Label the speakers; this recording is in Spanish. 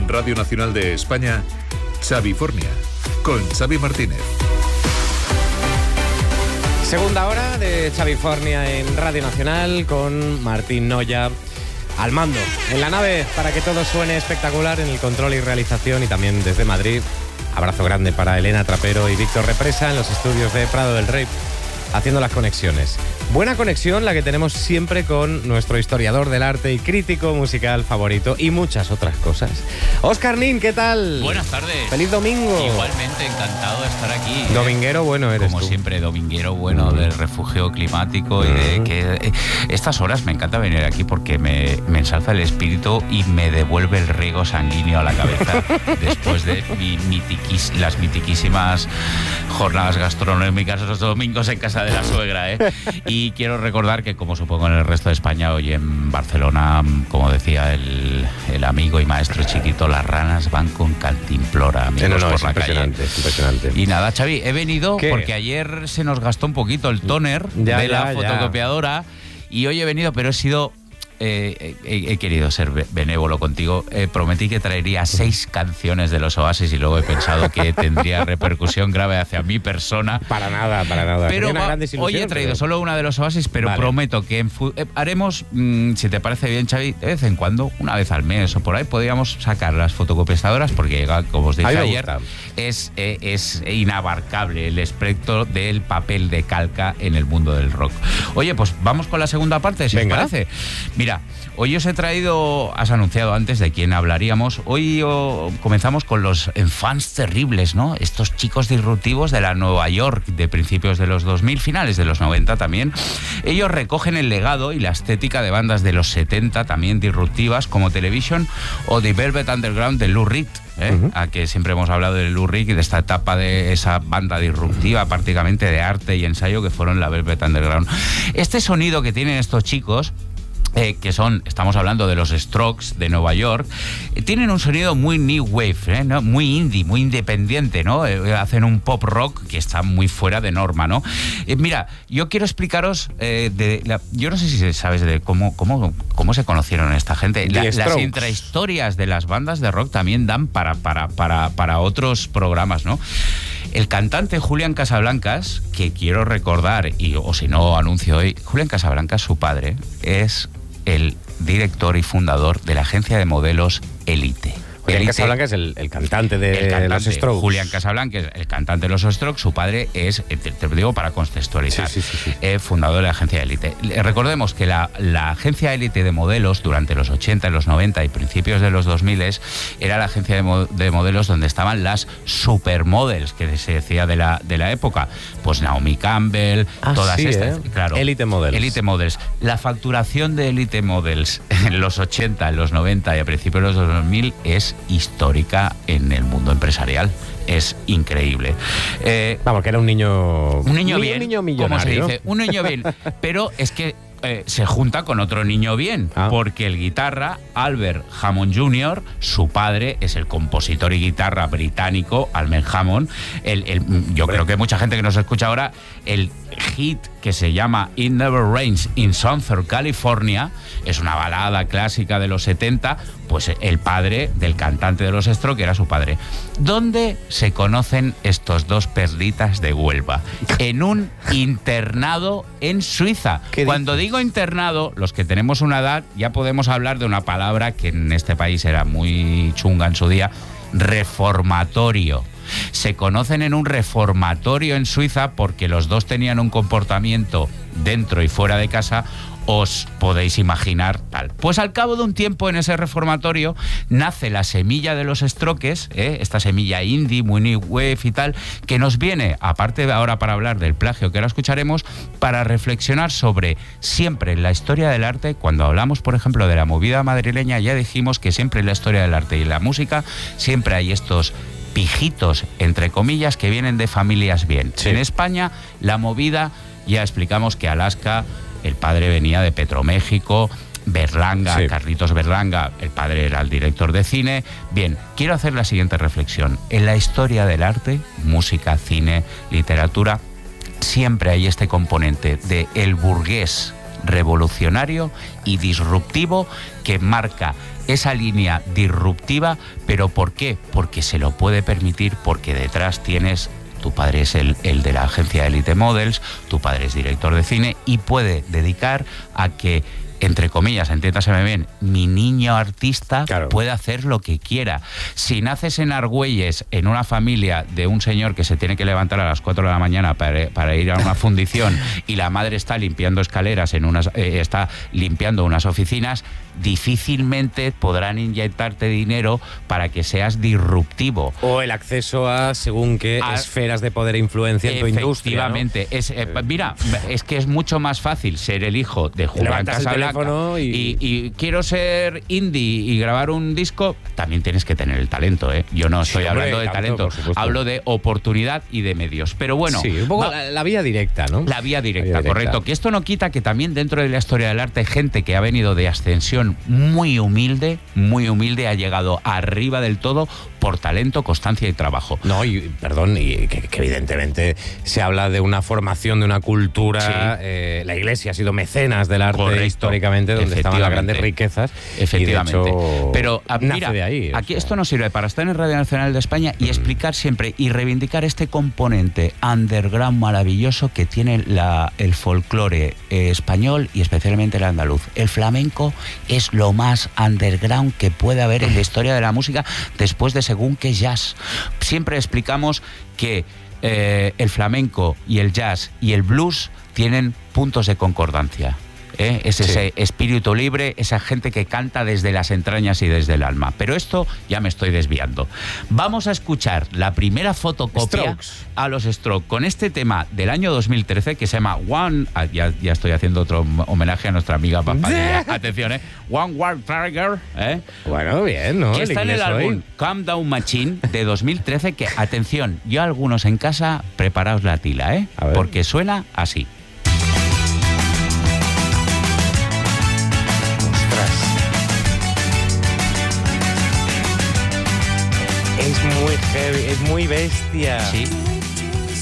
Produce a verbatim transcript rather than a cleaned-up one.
Speaker 1: Radio Nacional de España, Xavifornia, con Xavi Martínez.
Speaker 2: Segunda hora de Xavifornia en Radio Nacional con Martín Noya al mando. En la nave para que todo suene espectacular en el control y realización, y también desde Madrid. Abrazo grande para Elena Trapero y Víctor Represa en los estudios de Prado del Rey, haciendo las conexiones. Buena conexión la que tenemos siempre con nuestro historiador del arte y crítico musical favorito y muchas otras cosas. Óscar Nin, ¿qué tal?
Speaker 3: Buenas tardes.
Speaker 2: Feliz domingo.
Speaker 3: Igualmente, encantado de estar aquí.
Speaker 2: Dominguero bueno eres
Speaker 3: Como
Speaker 2: tú.
Speaker 3: siempre, dominguero bueno del refugio climático, y de que eh, estas horas me encanta venir aquí porque me, me ensalza el espíritu y me devuelve el riego sanguíneo a la cabeza después de mi mitiquis, las mitiquísimas jornadas gastronómicas los domingos en casa de la suegra, ¿eh? Y quiero recordar que, como supongo en el resto de España, hoy en Barcelona, como decía el, el amigo y maestro Chiquito, las ranas van con cantimplora, amigos,
Speaker 2: no, no,
Speaker 3: por
Speaker 2: es
Speaker 3: la
Speaker 2: impresionante,
Speaker 3: calle.
Speaker 2: es impresionante.
Speaker 3: Y nada, Xavi, he venido
Speaker 2: ¿Qué?
Speaker 3: porque ayer se nos gastó un poquito el tóner
Speaker 2: Ya,
Speaker 3: de la
Speaker 2: ya,
Speaker 3: fotocopiadora, y hoy he venido, pero he sido... Eh, he, he querido ser benévolo contigo. Eh, prometí que traería seis canciones de los Oasis y luego he pensado que tendría repercusión grave hacia mi persona.
Speaker 2: Para nada, para nada.
Speaker 3: Pero
Speaker 2: Una
Speaker 3: va,
Speaker 2: gran desilusión,
Speaker 3: hoy he traído
Speaker 2: pero...
Speaker 3: solo una de los Oasis, pero
Speaker 2: Vale.
Speaker 3: prometo que en fu- eh, haremos, mmm, si te parece bien, Xavi, de vez en cuando, una vez al mes o por ahí, podríamos sacar las fotocopiadoras, porque, como os dije ayer, es, eh, es inabarcable el espectro del papel de calca en el mundo del rock. Oye, pues vamos con la segunda parte, si
Speaker 2: Venga.
Speaker 3: os parece. Mira, hoy os he traído, has anunciado antes de quién hablaríamos. Hoy oh, comenzamos con los enfants terribles, ¿no? Estos chicos disruptivos de la Nueva York de principios de los dos mil, finales de los noventa también. Ellos recogen el legado y la estética de bandas de los setenta también disruptivas, como Television o The Velvet Underground de Lou Reed. ¿Eh? Uh-huh. A que siempre hemos hablado de Lou Reed y de esta etapa de esa banda disruptiva prácticamente de arte y ensayo que fueron la Velvet Underground. Este sonido que tienen estos chicos, Eh, que son, estamos hablando de los Strokes de Nueva York, eh, tienen un sonido muy new wave, ¿eh? ¿no? Muy indie, muy independiente, ¿no? Eh, hacen un pop rock que está muy fuera de norma, ¿no? Eh, mira, yo quiero explicaros, eh, de la, yo no sé si sabes de cómo, cómo, cómo se conocieron esta gente. La, las intrahistorias de las bandas de rock también dan para, para, para, para otros programas, ¿no? El cantante Julián Casablancas, que quiero recordar, y o si no anuncio hoy, Julián Casablancas, su padre, es el director y fundador de la agencia de modelos Elite.
Speaker 2: Julián Casablancas es el, el cantante de el cantante, los Strokes.
Speaker 3: Julián Casablancas, el cantante de los Strokes, su padre es, te, te lo digo para contextualizar, sí, sí, sí, sí. Eh, fundador de la agencia Elite. Recordemos que la, la agencia Elite de modelos durante los ochenta, los noventa y principios de los dos mil era la agencia de, mo de modelos donde estaban las supermodels, que se decía de la, de la época. Pues Naomi Campbell,
Speaker 2: ah,
Speaker 3: todas
Speaker 2: sí,
Speaker 3: estas.
Speaker 2: ¿eh?
Speaker 3: Claro,
Speaker 2: Elite Models.
Speaker 3: Elite Models. La facturación de Elite Models en los ochenta, en los noventa y a principios de los dos mil es histórica en el mundo empresarial. Es increíble.
Speaker 2: Eh, Vamos, que era un niño...
Speaker 3: Un niño bien.
Speaker 2: Un niño millonario.
Speaker 3: ¿Cómo se dice? Un niño bien. Pero es que eh, se junta con otro niño bien, ah. porque el guitarra, Albert Hammond junior, su padre es el compositor y guitarra británico, Albert Hammond. El, el, yo Hombre. creo que mucha gente que nos escucha ahora, el hit que se llama It Never Rains in Southern California, es una balada clásica de los setenta, pues el padre del cantante de los Strokes era su padre. ¿Dónde se conocen estos dos perlitas de Huelva? En un internado en Suiza. Cuando dices? digo internado, los que tenemos una edad ya podemos hablar de una palabra que en este país era muy chunga en su día: reformatorio. Se conocen en un reformatorio en Suiza porque los dos tenían un comportamiento dentro y fuera de casa, os podéis imaginar tal. Pues al cabo de un tiempo en ese reformatorio nace la semilla de los Strokes, ¿eh? Esta semilla indie, muy new wave y tal, que nos viene, aparte de ahora para hablar del plagio que ahora escucharemos, para reflexionar sobre siempre en la historia del arte. Cuando hablamos, por ejemplo, de la movida madrileña, ya dijimos que siempre en la historia del arte y la música siempre hay estos pijitos, entre comillas, que vienen de familias bien. Sí. En España, la movida, ya explicamos que Alaska, el padre venía de Petroméxico, Berlanga, sí. Carlitos Berlanga, el padre era el director de cine. Bien, quiero hacer la siguiente reflexión. En la historia del arte, música, cine, literatura, siempre hay este componente de el burgués revolucionario y disruptivo que marca esa línea disruptiva. ¿Pero por qué? Porque se lo puede permitir, porque detrás tienes... Tu padre es el, el de la agencia Elite Models, tu padre es director de cine y puede dedicar a que, entre comillas, entiéndaseme bien, mi niño artista claro. puede hacer lo que quiera. Si naces en Argüelles, en una familia de un señor que se tiene que levantar a las cuatro de la mañana para, para ir a una fundición y la madre está limpiando escaleras, en unas, eh, está limpiando unas oficinas, difícilmente podrán inyectarte dinero para que seas disruptivo.
Speaker 2: O el acceso a, según qué, a, esferas de poder e influencia en tu industria, ¿no?
Speaker 3: Efectivamente. Es, eh, mira, es que es mucho más fácil ser el hijo de Julián Casablanca y... Y, y quiero ser indie y grabar un disco. También tienes que tener el talento, ¿eh? Yo no estoy sí, hombre, hablando de talento, talento hablo de oportunidad y de medios. Pero bueno...
Speaker 2: Sí, un poco va, la, la vía directa, ¿no?
Speaker 3: La vía directa, la vía correcto. Directa. Que esto no quita que también dentro de la historia del arte hay gente que ha venido de ascensión muy humilde, muy humilde, ha llegado arriba del todo por talento, constancia y trabajo.
Speaker 2: No, y perdón, y que, que evidentemente se habla de una formación, de una cultura. Sí. Eh, la Iglesia ha sido mecenas del arte Correcto. históricamente, donde estaban las grandes riquezas.
Speaker 3: Efectivamente.
Speaker 2: Y de hecho,
Speaker 3: pero a, mira,
Speaker 2: de ahí,
Speaker 3: aquí o sea. esto nos sirve para estar en Radio Nacional de España y mm. explicar siempre y reivindicar este componente underground maravilloso que tiene la, el folclore eh, español y especialmente el andaluz. El flamenco es lo más underground que puede haber en la historia de la música después de según qué jazz. Siempre explicamos que eh, el flamenco y el jazz y el blues tienen puntos de concordancia. ¿Eh? Es ese sí. espíritu libre, esa gente que canta desde las entrañas y desde el alma. Pero esto ya me estoy desviando. Vamos a escuchar la primera fotocopia Strokes. a los Strokes con este tema del año dos mil trece que se llama One... Ah, ya, ya estoy haciendo otro homenaje a nuestra amiga Papadilla. Atención, ¿eh? One War Tiger. ¿eh?
Speaker 2: Bueno, bien, ¿no?
Speaker 3: Que está en el álbum hoy. Calm Down Machine de dos mil trece que, atención, yo algunos en casa, preparaos la tila, ¿eh? Porque suena así.
Speaker 2: Es muy heavy, es muy bestia.
Speaker 3: Sí.